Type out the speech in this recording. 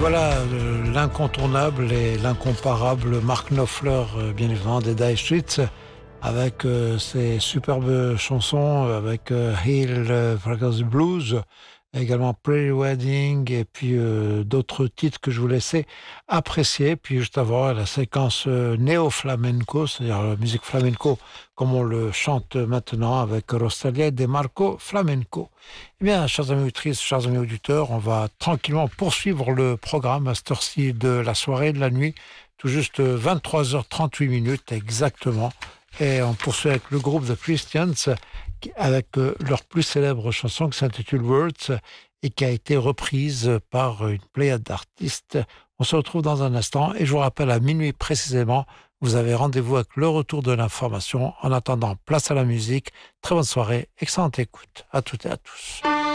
Voilà l'incontournable et l'incomparable Mark Knopfler, bien évidemment, des Dire Straits, avec ses superbes chansons, avec Hill Frequency Blues, également Prairie Wedding, et puis d'autres titres que je vous laissais apprécier. Puis juste avant, la séquence néo-flamenco, c'est-à-dire la musique flamenco, comme on le chante maintenant avec Rosalia de Marco Flamenco. Eh bien, chers amis auditrices, chers amis auditeurs, on va tranquillement poursuivre le programme à cette heure-ci de la soirée, de la nuit, tout juste 23h38 exactement. Et on poursuit avec le groupe The Christians, avec leur plus célèbre chanson qui s'intitule Words et qui a été reprise par une pléiade d'artistes. On se retrouve dans un instant et je vous rappelle à minuit précisément, vous avez rendez-vous avec le retour de l'information. En attendant, place à la musique. Très bonne soirée, excellente écoute. À toutes et à tous.